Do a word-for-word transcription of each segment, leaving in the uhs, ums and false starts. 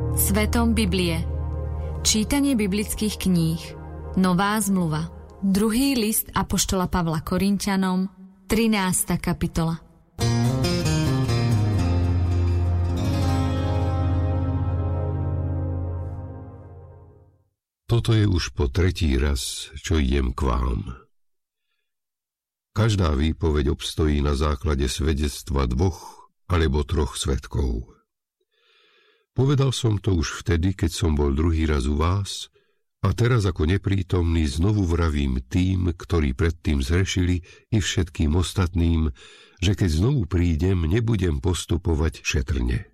Svetom Biblie. Čítanie biblických kníh. Nová zmluva. Druhý list apoštola Pavla Korinťanom, trinásta kapitola. Toto je už po tretí raz, čo idem k vám. Každá výpoveď obstojí na základe svedectva dvoch alebo troch svedkov. Povedal som to už vtedy, keď som bol druhý raz u vás, a teraz ako neprítomný znovu vravím tým, ktorí predtým zrešili, i všetkým ostatným, že keď znovu prídem, nebudem postupovať šetrne.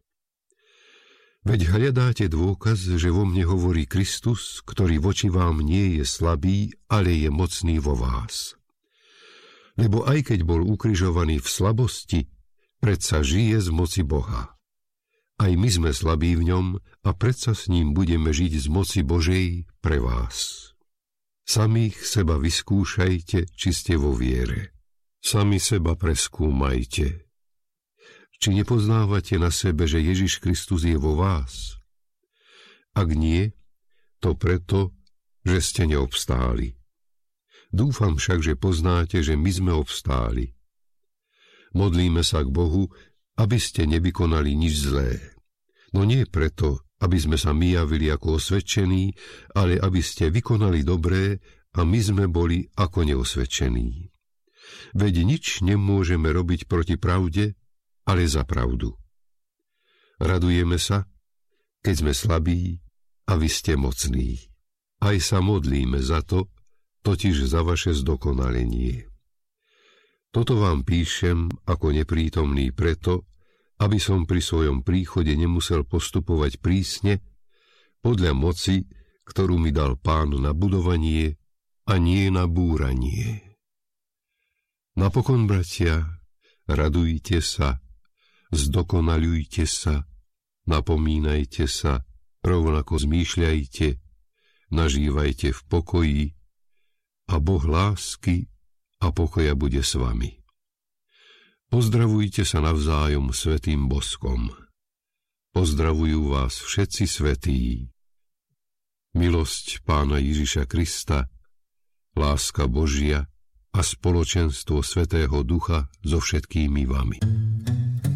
Veď hľadáte dôkaz, že vo mne hovorí Kristus, ktorý voči vám nie je slabý, ale je mocný vo vás. Lebo aj keď bol ukrižovaný v slabosti, predsa žije z moci Boha. Aj my sme slabí v ňom a predsa s ním budeme žiť z moci Božej pre vás. Samých seba vyskúšajte, či ste vo viere. Sami seba preskúmajte. Či nepoznávate na sebe, že Ježiš Kristus je vo vás? Ak nie, to preto, že ste neobstáli. Dúfam však, že poznáte, že my sme obstáli. Modlíme sa k Bohu, aby ste nevykonali nič zlé. No nie preto, aby sme sa my javili ako osvedčení, ale aby ste vykonali dobré a my sme boli ako neosvedčení. Veď nič nemôžeme robiť proti pravde, ale za pravdu. Radujeme sa, keď sme slabí a vy ste mocní. Aj sa modlíme za to, totiž za vaše zdokonalenie. Toto vám píšem ako neprítomný preto, aby som pri svojom príchode nemusel postupovať prísne podľa moci, ktorú mi dal Pán na budovanie a nie na búranie. Napokon, bratia, radujte sa, zdokonaľujte sa, napomínajte sa, rovnako zmýšľajte, nažívajte v pokoji a Boh lásky a pokoja bude s vami. Pozdravujte sa navzájom svätým boskom. Pozdravujú vás všetci svätí. Milosť Pána Ježiša Krista, láska Božia a spoločenstvo Svätého Ducha so všetkými vami.